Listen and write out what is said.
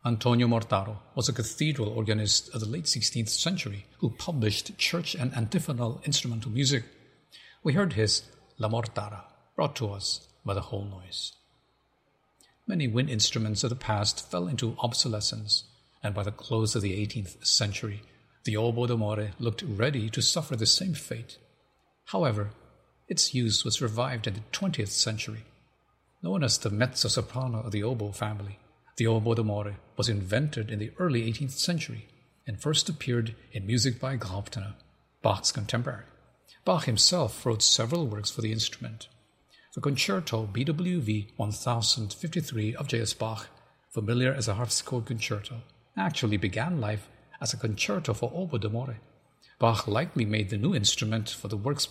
Antonio Mortaro was a cathedral organist of the late 16th century who published church and antiphonal instrumental music. We heard his La Mortara, brought to us by the Whole Noise. Many wind instruments of the past fell into obsolescence, and by the close of the 18th century, the oboe d'amore looked ready to suffer the same fate. However, its use was revived in the 20th century. Known as the mezzo-soprano of the oboe family, the oboe d'amore was invented in the early 18th century and first appeared in music by Graupner, Bach's contemporary. Bach himself wrote several works for the instrument. The Concerto BWV 1053 of J.S. Bach, familiar as a harpsichord concerto, actually began life as a concerto for oboe d'amore. Bach likely made the new instrument for the works